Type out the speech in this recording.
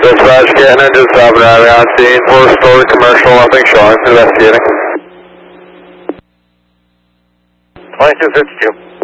Dispatch, Cannon, just stopping driving on scene, 4-story commercial, nothing showing, investigating. 2252.